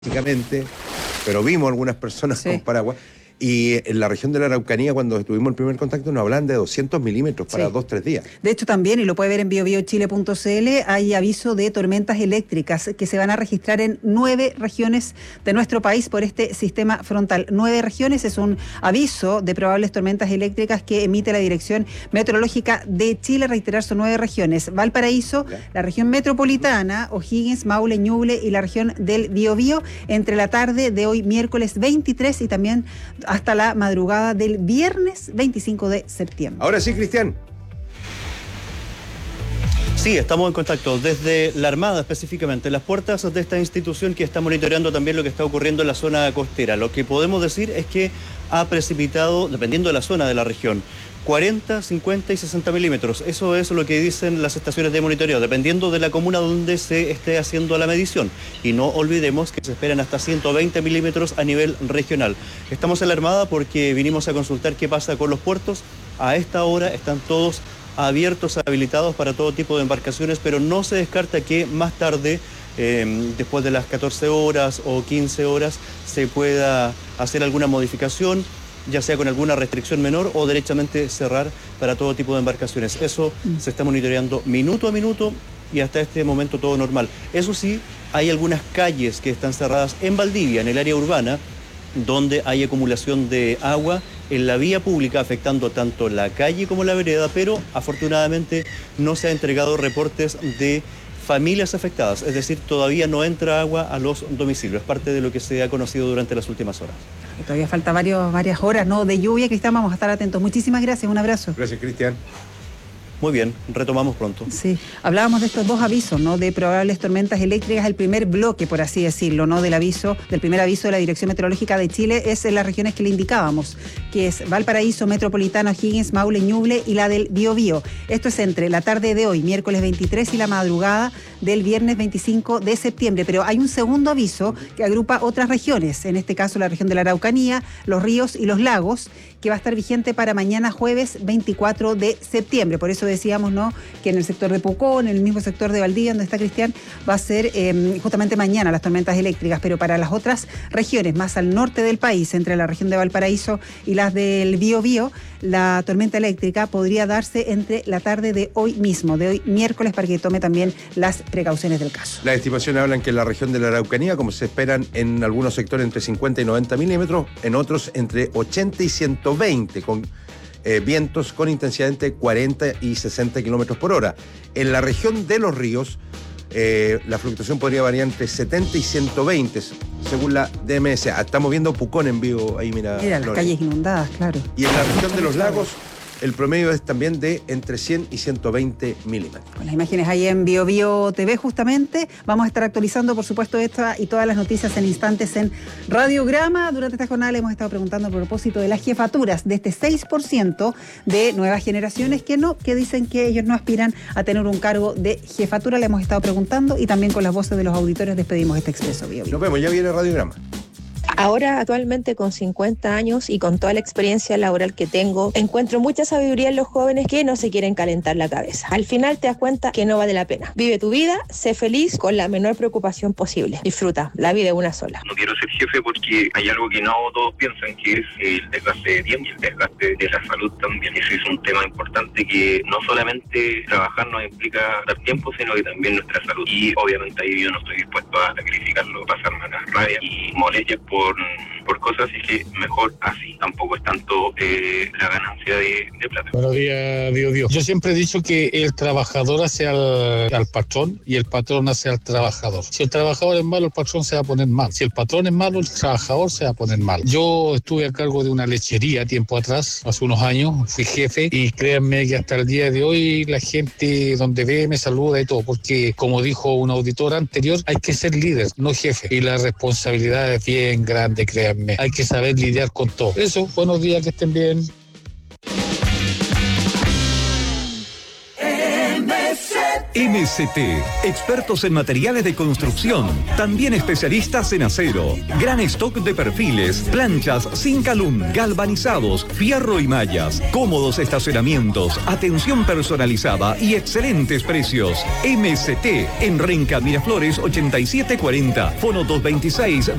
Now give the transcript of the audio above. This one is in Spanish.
básicamente, pero vimos algunas personas Sí. con paraguas. Y en la región de la Araucanía, cuando tuvimos el primer contacto, nos hablan de 200 milímetros para Sí. 2-3 días. De hecho, también, y lo puede ver en biobiochile.cl, hay aviso de tormentas eléctricas que se van a registrar en 9 regiones de nuestro país por este sistema frontal. 9 regiones es un aviso de probables tormentas eléctricas que emite la Dirección Meteorológica de Chile. Reiterar, son 9 regiones: Valparaíso, la región metropolitana, O'Higgins, Maule, Ñuble y la región del Biobío, entre la tarde de hoy, miércoles 23, y también hasta la madrugada del viernes 25 de septiembre. Ahora sí, Cristian. Sí, estamos en contacto desde la Armada, específicamente, las puertas de esta institución que está monitoreando también lo que está ocurriendo en la zona costera. Lo que podemos decir es que ha precipitado, dependiendo de la zona de la región, 40, 50 y 60 milímetros. Eso es lo que dicen las estaciones de monitoreo, dependiendo de la comuna donde se esté haciendo la medición. Y no olvidemos que se esperan hasta 120 milímetros a nivel regional. Estamos en la Armada porque vinimos a consultar qué pasa con los puertos. A esta hora están todos abiertos, habilitados para todo tipo de embarcaciones, pero no se descarta que más tarde, después de las 14 horas o 15 horas, se pueda hacer alguna modificación, ya sea con alguna restricción menor o derechamente cerrar para todo tipo de embarcaciones. Eso se está monitoreando minuto a minuto y hasta este momento todo normal. Eso sí, hay algunas calles que están cerradas en Valdivia, en el área urbana, donde hay acumulación de agua en la vía pública, afectando tanto la calle como la vereda, pero afortunadamente no se han entregado reportes de familias afectadas, es decir, todavía no entra agua a los domicilios. Es parte de lo que se ha conocido durante las últimas horas. Y todavía falta varias horas, ¿no?, de lluvia, Cristian. Vamos a estar atentos. Muchísimas gracias, un abrazo. Gracias, Cristian. Muy bien, retomamos pronto. Sí, hablábamos de estos dos avisos, ¿no?, de probables tormentas eléctricas. El primer bloque, por así decirlo, ¿no?, del primer aviso de la Dirección Meteorológica de Chile es en las regiones que le indicábamos, que es Valparaíso, Metropolitano, O'Higgins, Maule, Ñuble y la del Biobío. Esto es entre la tarde de hoy, miércoles 23, y la madrugada del viernes 25 de septiembre. Pero hay un segundo aviso que agrupa otras regiones, en este caso la región de la Araucanía, los ríos y los lagos, que va a estar vigente para mañana jueves 24 de septiembre. Por eso decíamos, ¿no?, que en el sector de Pucón, en el mismo sector de Valdivia, donde está Cristian, va a ser justamente mañana las tormentas eléctricas. Pero para las otras regiones, más al norte del país, entre la región de Valparaíso y las del Biobío, la tormenta eléctrica podría darse entre la tarde de hoy mismo, de hoy miércoles, para que tome también las precauciones del caso. Las estimaciones hablan que en la región de la Araucanía, como se esperan en algunos sectores entre 50 y 90 milímetros, en otros entre 80 y 120, con vientos con intensidad entre 40 y 60 kilómetros por hora. En la región de los ríos, la fluctuación podría variar entre 70 y 120, según la DMS. Estamos viendo Pucón en vivo ahí, mira. Mira, las calles inundadas, claro. Y en la región de los lagos, el promedio es también de entre 100 y 120 milímetros. Con las imágenes ahí en BioBio TV, justamente. Vamos a estar actualizando, por supuesto, esta y todas las noticias en instantes en Radiograma. Durante esta jornada le hemos estado preguntando a propósito de las jefaturas, de este 6% de nuevas generaciones que dicen que ellos no aspiran a tener un cargo de jefatura. Le hemos estado preguntando, y también con las voces de los auditores despedimos este Expreso BioBio. Nos vemos, ya viene Radiograma. Ahora, actualmente, con 50 años y con toda la experiencia laboral que tengo, encuentro mucha sabiduría en los jóvenes que no se quieren calentar la cabeza. Al final te das cuenta que no vale la pena. Vive tu vida, sé feliz con la menor preocupación posible. Disfruta, la vida es una sola. No quiero ser jefe porque hay algo que no todos piensan, que es el desgaste de tiempo y el desgaste de la salud también. Ese es un tema importante, que no solamente trabajar nos implica dar tiempo, sino que también nuestra salud. Y obviamente ahí yo no estoy dispuesto a sacrificarlo, pasarme las rabias y molestias por cosas, y que mejor así. Tampoco es tanto la ganancia de plata. Buenos días, Dios. Yo siempre he dicho que el trabajador hace al patrón y el patrón hace al trabajador. Si el trabajador es malo, el patrón se va a poner mal. Si el patrón es malo, el trabajador se va a poner mal. Yo estuve a cargo de una lechería tiempo atrás, hace unos años, fui jefe, y créanme que hasta el día de hoy la gente donde ve me saluda y todo, porque como dijo un auditor anterior, hay que ser líder, no jefe, y la responsabilidad es bien grande, créanme. Hay que saber lidiar con todo. Eso, buenos días, que estén bien. MCT, expertos en materiales de construcción, también especialistas en acero. Gran stock de perfiles, planchas sin calum, galvanizados, fierro y mallas, cómodos estacionamientos, atención personalizada y excelentes precios. MCT en Renca Miraflores 8740, fono 226